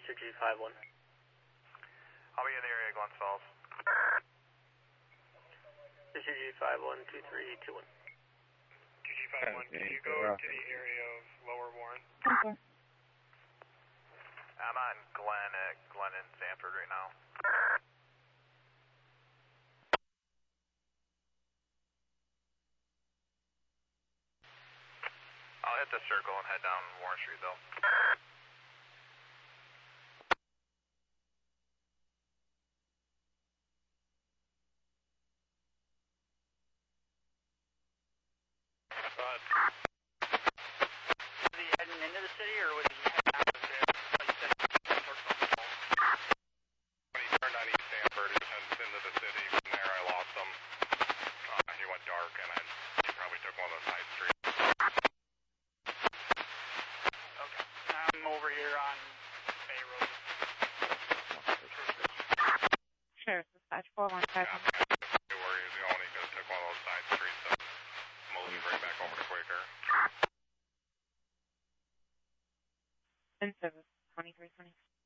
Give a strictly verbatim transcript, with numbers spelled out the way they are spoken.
Sir G five one. I'll be in the area, Glens Falls. Sir G five one two three two one. G G five one, can you go to the area of Lower Warren? Okay. I'm on Glen at Glen and Sanford right now. I'll hit the circle and head down Warren Street though. Go ahead. Was he heading into the city or was he heading out of the city? Like you said, towards the home. When he turned on East Sanford, he heads into the city. From there, I lost him. Uh, he went dark, and I he probably took one of those side streets. Okay. I'm over here on Bay Road. Sheriff's Dispatch four one five. Yeah, I knew where he was going. He could have took one of those side streets that moseyed right back over to Quaker. In service, twenty-three twenty.